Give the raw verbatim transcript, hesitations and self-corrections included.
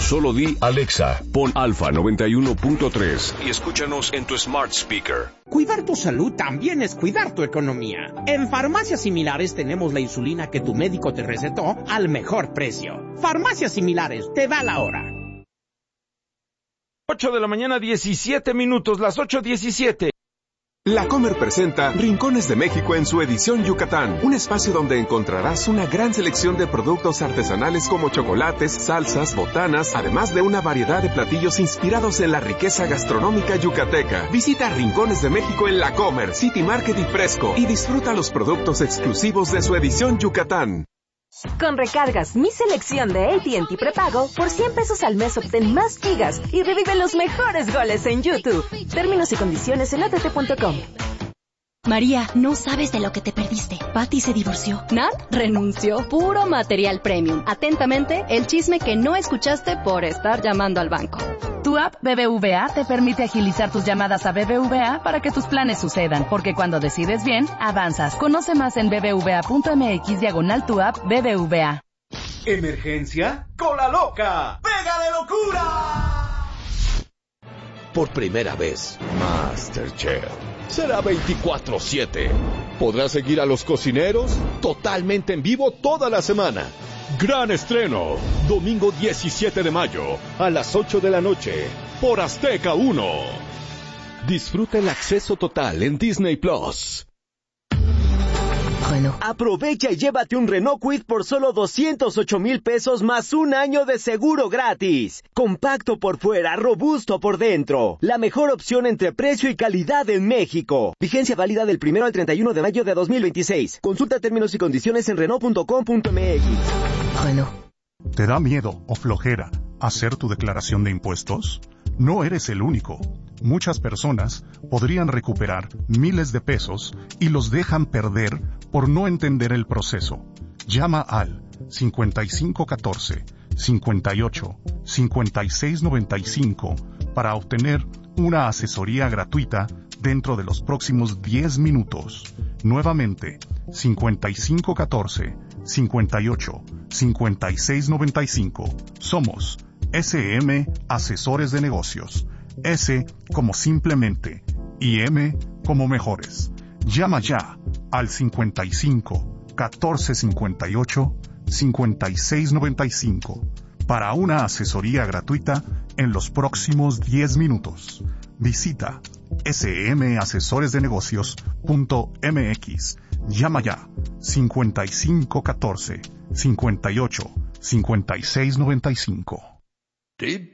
Solo di Alexa, pon Alfa noventa y uno punto tres y escúchanos en tu smart speaker. Cuidar tu salud también es cuidar tu economía. En Farmacias Similares tenemos la insulina que tu médico te recetó al mejor precio. Farmacias Similares, te da la hora. ocho de la mañana, diecisiete minutos, las ocho diecisiete. La Comer presenta Rincones de México en su edición Yucatán, un espacio donde encontrarás una gran selección de productos artesanales como chocolates, salsas, botanas, además de una variedad de platillos inspirados en la riqueza gastronómica yucateca. Visita Rincones de México en La Comer, City Market y Fresco y disfruta los productos exclusivos de su edición Yucatán. Con recargas Mi Selección de A T and T Prepago, por cien pesos al mes obtén más gigas y revive los mejores goles en YouTube. Términos y condiciones en a t t punto com. María, no sabes de lo que te perdiste. Patty se divorció. Nat renunció. Puro material premium. Atentamente, el chisme que no escuchaste por estar llamando al banco. Tu app B B V A te permite agilizar tus llamadas a B B V A para que tus planes sucedan, porque cuando decides bien, avanzas. Conoce más en bbva.mx diagonal tu app B B V A. ¿Emergencia? ¡Con la loca! ¡Pega de locura! Por primera vez, MasterChef será veinticuatro siete. Podrás seguir a los cocineros totalmente en vivo toda la semana. Gran estreno, domingo diecisiete de mayo, a las ocho de la noche, por Azteca uno. Disfruta el acceso total en Disney Plus. Renault. Aprovecha y llévate un Renault Kwid por solo doscientos ocho mil pesos más un año de seguro gratis. Compacto por fuera, robusto por dentro. La mejor opción entre precio y calidad en México. Vigencia válida del primero al treinta y uno de mayo de dos mil veintiséis. Consulta términos y condiciones en Renault punto com punto m x. Renault. ¿Te da miedo o flojera hacer tu declaración de impuestos? No eres el único. Muchas personas podrían recuperar miles de pesos y los dejan perder por no entender el proceso. Llama al cincuenta y cinco catorce, cincuenta y ocho, cincuenta y seis noventa y cinco para obtener una asesoría gratuita dentro de los próximos diez minutos. Nuevamente, cincuenta y cinco catorce, cincuenta y ocho, cincuenta y seis noventa y cinco. Somos S M Asesores de Negocios. S como simplemente y M como mejores. Llama ya al cincuenta y cinco, catorce cincuenta y ocho, cincuenta y seis noventa y cinco para una asesoría gratuita en los próximos diez minutos. Visita s m asesores de negocios punto m x. Llama ya cincuenta y cinco catorce, cincuenta y ocho, cincuenta y seis noventa y cinco.